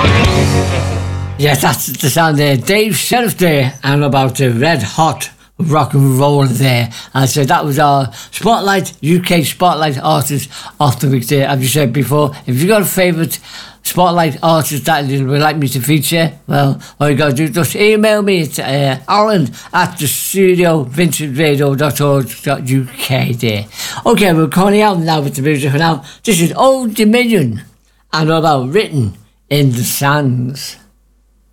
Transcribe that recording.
Yes, that's the sound there. Dave Sheriff there, and about the red hot rock and roll there. And so that was our Spotlight, UK Spotlight Artist of the Week there. As you said before, if you've got a favourite Spotlight artist that you would like me to feature, well, all you got to do is just email me at alan@studiovincentadio.org.uk there. Okay, we're calling out now with the music for now. This is Old Dominion, and all about Written in the Sands.